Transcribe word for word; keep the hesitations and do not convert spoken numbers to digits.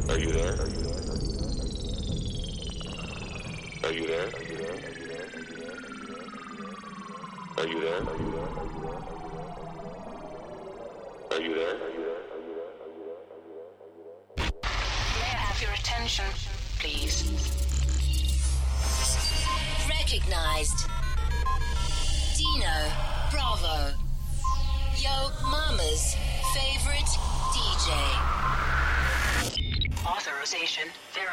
Are you there? Are you there? Are you there? Are you there? May I have your attention, please? Recognized. Dino Bravo. Yo Mama's favorite D J. Authorization verified.